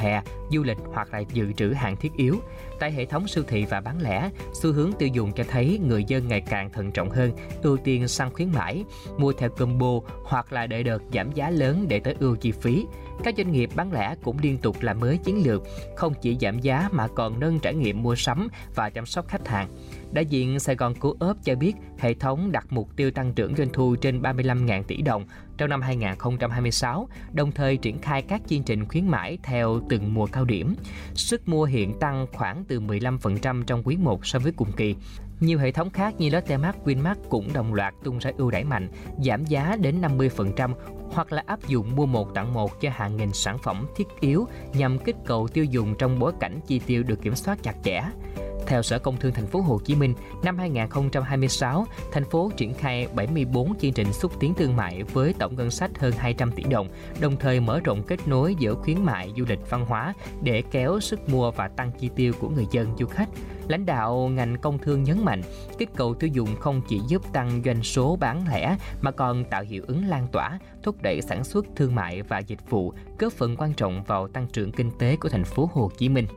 hè, du lịch hoặc là dự trữ hàng thiết yếu. Tại hệ thống siêu thị và bán lẻ, xu hướng tiêu dùng cho thấy người dân ngày càng thận trọng hơn, ưu tiên săn khuyến mãi, mua theo combo hoặc là đợi đợt giảm giá lớn để tối ưu chi phí. Các doanh nghiệp bán lẻ cũng liên tục làm mới chiến lược, không chỉ giảm giá mà còn nâng trải nghiệm mua sắm và chăm sóc khách hàng. Đại diện Sài Gòn Co-op cho biết hệ thống đặt mục tiêu tăng trưởng doanh thu trên 35.000 tỷ đồng trong năm 2026, đồng thời triển khai các chương trình khuyến mãi theo từng mùa cao điểm. Sức mua hiện tăng khoảng từ 15% trong quý 1 so với cùng kỳ. Nhiều hệ thống khác như Lotte Mart, Winmart cũng đồng loạt tung ra ưu đãi mạnh, giảm giá đến 50% hoặc là áp dụng mua 1 tặng 1 cho hàng nghìn sản phẩm thiết yếu nhằm kích cầu tiêu dùng trong bối cảnh chi tiêu được kiểm soát chặt chẽ. Theo Sở Công Thương Thành phố Hồ Chí Minh, năm 2026, thành phố triển khai 74 chương trình xúc tiến thương mại với tổng ngân sách hơn 200 tỷ đồng, đồng thời mở rộng kết nối giữa khuyến mại, du lịch, văn hóa để kéo sức mua và tăng chi tiêu của người dân, du khách. Lãnh đạo ngành công thương nhấn mạnh, kích cầu tiêu dùng không chỉ giúp tăng doanh số bán lẻ mà còn tạo hiệu ứng lan tỏa, thúc đẩy sản xuất, thương mại và dịch vụ, góp phần quan trọng vào tăng trưởng kinh tế của thành phố Hồ Chí Minh.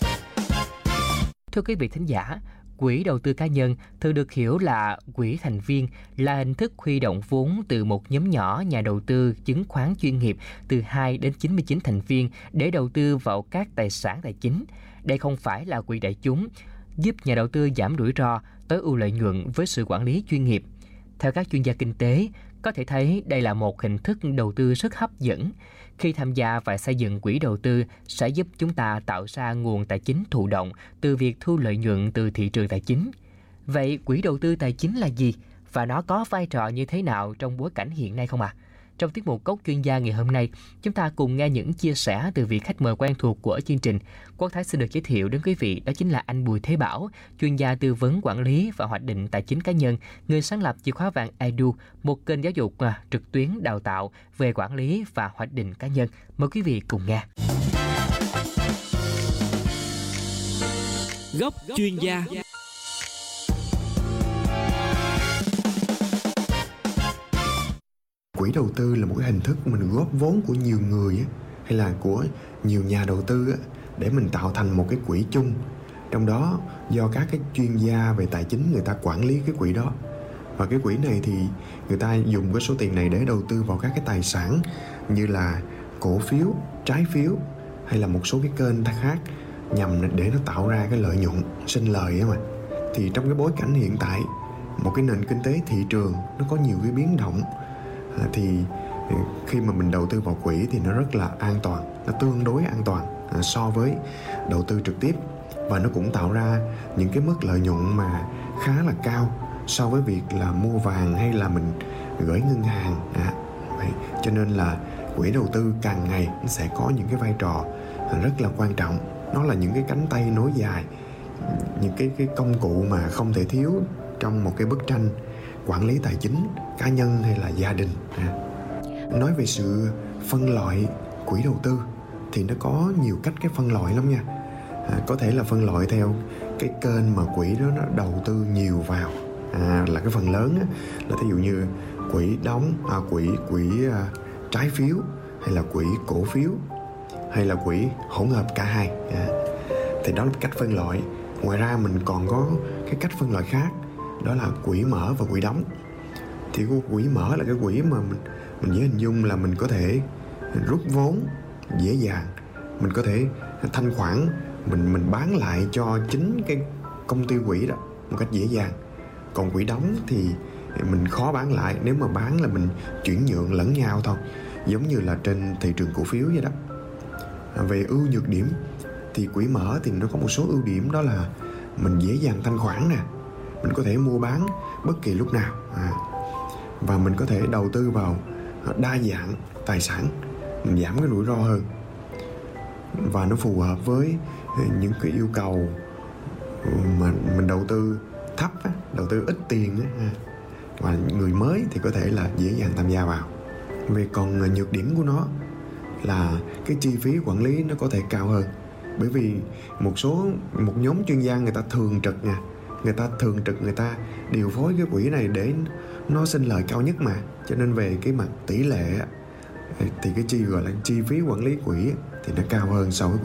Thưa quý vị thính giả, quỹ đầu tư cá nhân thường được hiểu là quỹ thành viên, là hình thức huy động vốn từ một nhóm nhỏ nhà đầu tư chứng khoán chuyên nghiệp từ 2 đến 99 thành viên để đầu tư vào các tài sản tài chính. Đây không phải là quỹ đại chúng, giúp nhà đầu tư giảm rủi ro, tối ưu lợi nhuận với sự quản lý chuyên nghiệp. Theo các chuyên gia kinh tế, có thể thấy đây là một hình thức đầu tư rất hấp dẫn. Khi tham gia và xây dựng quỹ đầu tư sẽ giúp chúng ta tạo ra nguồn tài chính thụ động từ việc thu lợi nhuận từ thị trường tài chính. Vậy quỹ đầu tư tài chính là gì và nó có vai trò như thế nào trong bối cảnh hiện nay không ạ? Trong tiết mục Góc Chuyên gia ngày hôm nay, chúng ta cùng nghe những chia sẻ từ vị khách mời quen thuộc của chương trình. Quốc Thái xin được giới thiệu đến quý vị, đó chính là anh Bùi Thế Bảo, chuyên gia tư vấn quản lý và hoạch định tài chính cá nhân, người sáng lập Chìa khóa vàng Edu, một kênh giáo dục trực tuyến đào tạo về quản lý và hoạch định cá nhân. Mời quý vị cùng nghe. Góc Chuyên gia. Quỹ đầu tư là một cái hình thức mình góp vốn của nhiều người hay là của nhiều nhà đầu tư để mình tạo thành một cái quỹ chung. Trong đó do các cái chuyên gia về tài chính người ta quản lý cái quỹ đó. Và cái quỹ này thì người ta dùng cái số tiền này để đầu tư vào các cái tài sản như là cổ phiếu, trái phiếu hay là một số cái kênh khác nhằm để nó tạo ra cái lợi nhuận, sinh lời á mà. Thì trong cái bối cảnh hiện tại, một cái nền kinh tế thị trường nó có nhiều cái biến động, thì khi mà mình đầu tư vào quỹ thì nó rất là an toàn, nó tương đối an toàn so với đầu tư trực tiếp, và nó cũng tạo ra những cái mức lợi nhuận mà khá là cao so với việc là mua vàng hay là mình gửi ngân hàng. Vậy cho nên là quỹ đầu tư càng ngày nó sẽ có những cái vai trò rất là quan trọng. Nó là những cái cánh tay nối dài, những cái công cụ mà không thể thiếu trong một cái bức tranh quản lý tài chính cá nhân hay là gia đình. Nói về sự phân loại quỹ đầu tư thì nó có nhiều cách cái phân loại lắm nha. Có thể là phân loại theo cái kênh mà quỹ đó nó đầu tư nhiều vào, là cái phần lớn là thí dụ như quỹ đóng, quỹ trái phiếu hay là quỹ cổ phiếu hay là quỹ hỗn hợp cả hai. Thì đó là cách phân loại. Ngoài ra mình còn có cái cách phân loại khác, đó là quỹ mở và quỹ đóng. Thì quỹ mở là cái quỹ mà mình dễ hình dung là mình có thể rút vốn dễ dàng, mình có thể thanh khoản, mình bán lại cho chính cái công ty quỹ đó một cách dễ dàng. Còn quỹ đóng thì mình khó bán lại, nếu mà bán là mình chuyển nhượng lẫn nhau thôi, giống như là trên thị trường cổ phiếu vậy đó. Về ưu nhược điểm thì quỹ mở thì nó có một số ưu điểm, đó là mình dễ dàng thanh khoản nè, mình có thể mua bán bất kỳ lúc nào, và mình có thể đầu tư vào đa dạng tài sản, mình giảm cái rủi ro hơn, và nó phù hợp với những cái yêu cầu mà mình đầu tư thấp, đầu tư ít tiền, và người mới thì có thể là dễ dàng tham gia vào. Về còn nhược điểm của nó là cái chi phí quản lý nó có thể cao hơn, bởi vì một nhóm chuyên gia người ta thường trực người ta điều phối cái quỹ này để nó sinh lời cao nhất mà, cho nên về cái mặt tỷ lệ thì cái gọi là chi phí quản lý quỹ thì nó cao hơn so với